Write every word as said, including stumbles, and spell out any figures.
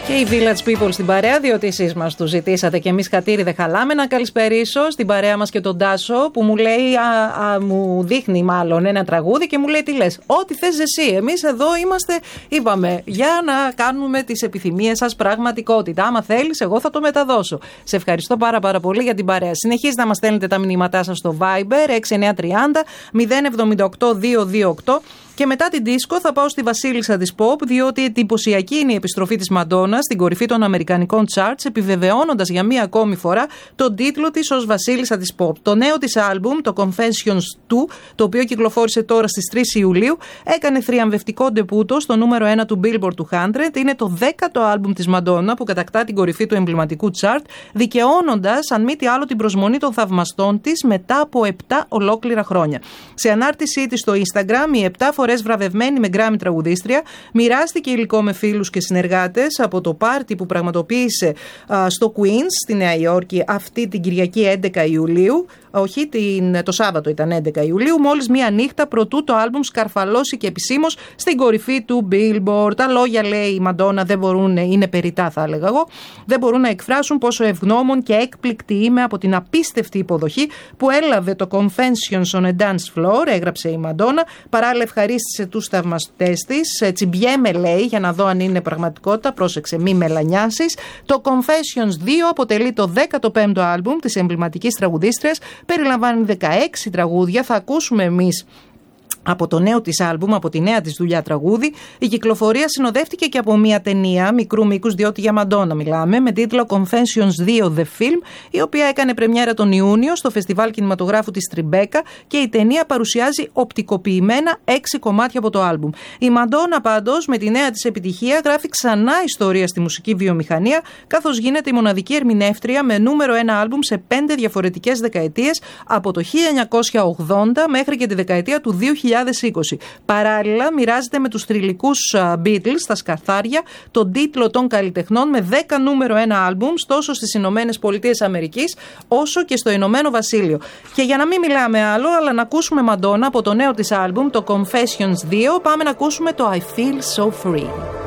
Και οι Village People στην παρέα, διότι εσείς μας το ζητήσατε και εμείς χατήρι δεν χαλάμε. Να καλησπερίσω στην παρέα μας και τον Τάσο που μου λέει, α, α, μου δείχνει μάλλον ένα τραγούδι και μου λέει τι λες. Ό,τι θες εσύ. Εμείς εδώ είμαστε, είπαμε, για να κάνουμε τις επιθυμίες σας πραγματικότητα. Άμα θέλεις, εγώ θα το μεταδώσω. Σε ευχαριστώ πάρα πάρα πολύ για την παρέα. Συνεχίζετε να μας στέλνετε τα μηνύματά σας στο Viber έξι εννιά τρία μηδέν μηδέν εβδομήντα οκτώ δύο δύο οκτώ. Και μετά την δίσκο θα πάω στη βασίλισσα της pop, διότι εντυπωσιακή είναι η επιστροφή της Μαντόνα στην κορυφή των αμερικανικών charts, επιβεβαιώνοντας για μία ακόμη φορά τον τίτλο της ως βασίλισσα της pop. Το νέο της άλμπουμ, το Confessions δύο, το οποίο κυκλοφόρησε τώρα στις τρεις Ιουλίου, έκανε θριαμβευτικό ντεπούτο στο νούμερο ένα του Billboard εκατό. Είναι το δέκατο άλμπουμ της Μαντόνα που κατακτά την κορυφή του εμβληματικού chart, δικαιώνοντας, αν μη τι άλλο, την προσμονή των θαυμαστών της μετά από επτά ολόκληρα χρόνια. Σε ανάρτησή της στο Instagram, η επτά φορές βραβευμένη με Grammy τραγουδίστρια μοιράστηκε υλικό με φίλους και συνεργάτες από το πάρτι που πραγματοποίησε α, στο Queens στη Νέα Υόρκη αυτή την Κυριακή έντεκα Ιουλίου. Όχι, την, το Σάββατο ήταν έντεκα Ιουλίου, μόλις μία νύχτα προτού το άλμπουμ σκαρφαλώσει και επισήμως στην κορυφή του Billboard. Τα λόγια, λέει η Μαντόνα, δεν μπορούν, είναι περιτά θα έλεγα εγώ, δεν μπορούν να εκφράσουν πόσο ευγνώμων και έκπληκτη είμαι από την απίστευτη υποδοχή που έλαβε το Confessions on a Dance Floor, έγραψε η Μαντόνα. Παράλληλα ευχαρίστησε τους θαυμαστές της. Τσιμπιέμαι, λέει, για να δω αν είναι πραγματικότητα, πρόσεξε μη μελανιάσεις. Το Confessions δύο αποτελεί το δέκατο πέμπτο άλμπουμ της εμβληματικής τραγουδίστριας. Περιλαμβάνει δεκαέξι τραγούδια. Θα ακούσουμε εμείς από το νέο της άλμπουμ, από τη νέα της δουλειά τραγούδι. Η κυκλοφορία συνοδεύτηκε και από μια ταινία μικρού μήκους, διότι για Μαντόνα μιλάμε, με τίτλο Confessions δύο The Film, η οποία έκανε πρεμιέρα τον Ιούνιο στο φεστιβάλ κινηματογράφου της Τριμπέκα και η ταινία παρουσιάζει οπτικοποιημένα έξι κομμάτια από το άλμπουμ. Η Μαντόνα πάντως με τη νέα της επιτυχία γράφει ξανά ιστορία στη μουσική βιομηχανία, καθώς γίνεται η μοναδική ερμηνεύτρια με νούμερο ένα άλμπουμ σε πέντε διαφορετικές δεκαετίες, από το χίλια εννιακόσια ογδόντα μέχρι και τη δεκαετία του δύο χιλιάδες είκοσι. Παράλληλα, μοιράζεται με τους θρυλικούς Beatles, τα σκαθάρια, τον τίτλο των καλλιτεχνών με δέκα νούμερο ένα άλμπουμ τόσο στις Ηνωμένες Πολιτείες Αμερικής όσο και στο Ηνωμένο Βασίλειο. Και για να μην μιλάμε άλλο, αλλά να ακούσουμε Μαντόνα από το νέο της άλμπουμ, το Confessions δύο, πάμε να ακούσουμε το I Feel So Free.